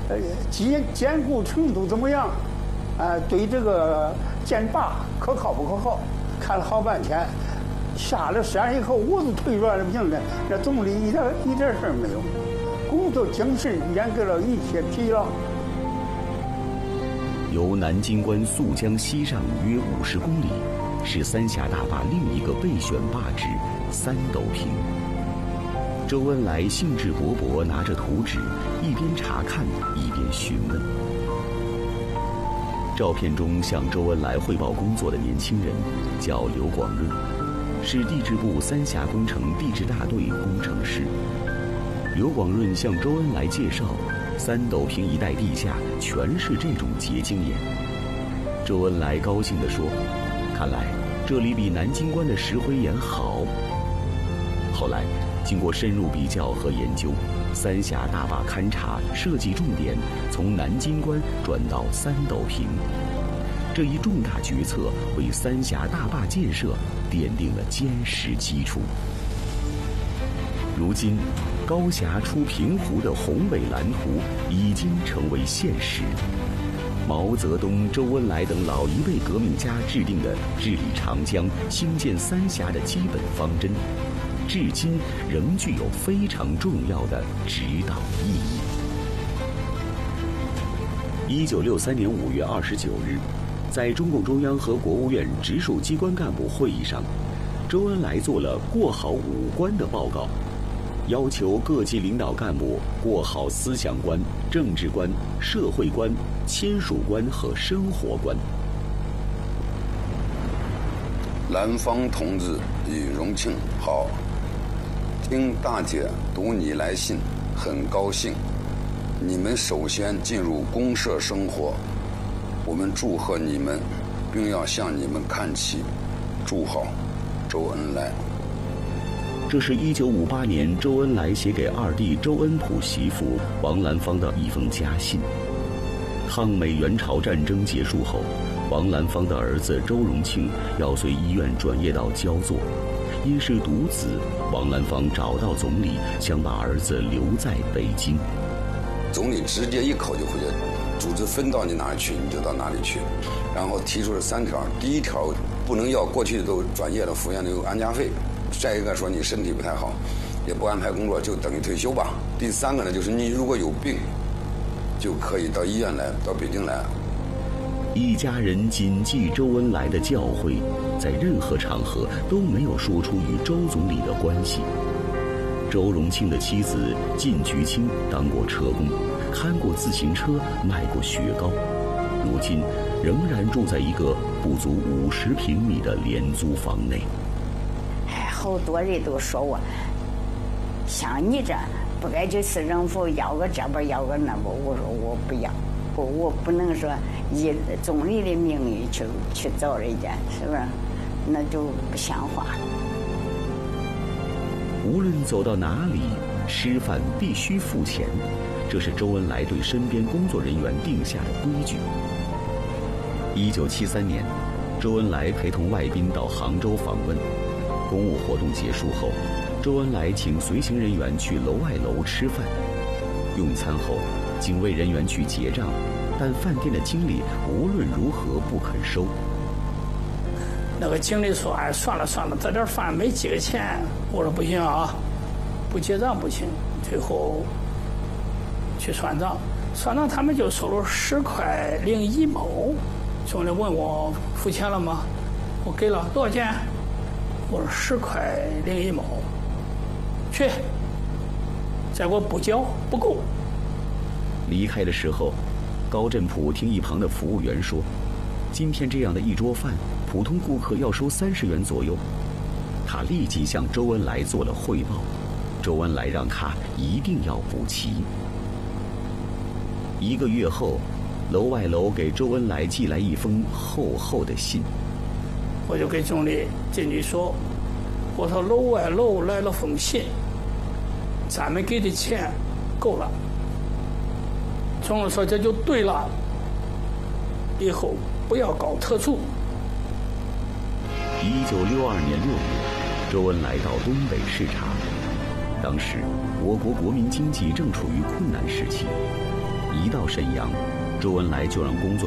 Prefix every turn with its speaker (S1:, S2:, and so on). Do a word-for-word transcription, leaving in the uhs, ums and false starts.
S1: 呃坚坚固程度怎么样？啊、呃，对这个建坝可靠不可靠？看了好半天，下了山以后，我都腿软了不行了。这总理一点一点事儿没有，工作精神掩盖了一切疲劳。
S2: 由南京关溯江西上约五十公里，是三峡大坝另一个备选坝址三斗坪。周恩来兴致勃勃拿着图纸，一边查看一边询问。照片中向周恩来汇报工作的年轻人叫刘广润，是地质部三峡工程地质大队工程师。刘广润向周恩来介绍，三斗坪一带地下全是这种结晶岩。周恩来高兴地说：“看来这里比南京关的石灰岩好。”后来经过深入比较和研究，三峡大坝勘察设计重点从南京关转到三斗坪，这一重大决策为三峡大坝建设奠定了坚实基础。如今，高峡出平湖的宏伟蓝图已经成为现实。毛泽东、周恩来等老一辈革命家制定的治理长江、兴建三峡的基本方针，至今仍具有非常重要的指导意义。一九六三年五月二十九日，在中共中央和国务院直属机关干部会议上，周恩来做了过好五关的报告，要求各级领导干部过好思想关、政治关、社会关、亲属关和生活关。
S3: 南方同志与荣庆好，听大姐读你来信，很高兴。你们首先进入公社生活，我们祝贺你们，并要向你们看齐。祝好，周恩来。
S2: 这是一九五八年周恩来写给二弟周恩溥媳妇王兰芳的一封家信。抗美援朝战争结束后，王兰芳的儿子周荣庆要随医院转业到焦作，因是独子，王兰芳找到总理，想把儿子留在北京。
S3: 总理直接一口就回答，组织分到你哪儿去你就到哪里去，然后提出了三条。第一条，不能要过去都转业了服院的有安家费；再一个说你身体不太好，也不安排工作，就等于退休吧。第三个呢，就是你如果有病，就可以到医院来，到北京来。
S2: 一家人谨记周恩来的教诲，在任何场合都没有说出与周总理的关系。周荣庆的妻子靳菊清当过车工，看过自行车，卖过雪糕，如今仍然住在一个不足五十平米的廉租房内。
S4: 哎，好多人都说我像你这不该去市政府要个这边要个那边，我说我不要，我我不能说以总理的名义去去找人家，是不是？那就不像话。
S2: 无论走到哪里，吃饭必须付钱，这是周恩来对身边工作人员定下的规矩。一九七三年，周恩来陪同外宾到杭州访问，公务活动结束后，周恩来请随行人员去楼外楼吃饭。用餐后，警卫人员去结账，但饭店的经理无论如何不肯收。
S5: 那个经理说：“哎，算了算了，这点饭没几个钱。”我说：“不行啊，不结账不行。”最后去算账，算账他们就收了十块零一毛。总理问我付钱了吗？我给了多少钱？我说十块零一毛。去，再给我补交不够。
S2: 离开的时候，高振甫听一旁的服务员说：“今天这样的一桌饭，普通顾客要收三十元左右。”他立即向周恩来做了汇报，周恩来让他一定要补齐。一个月后，楼外楼给周恩来寄来一封厚厚的信。
S5: 我就给总理进去说：“我说楼外楼来了封信，咱们给的钱够了。”总理说：“这就对了，以后不要搞特殊。”
S2: 一九六二年六月，周恩来到东北视察。当时，我国国民经济正处于困难时期， 一到沈阳，周恩来就让工作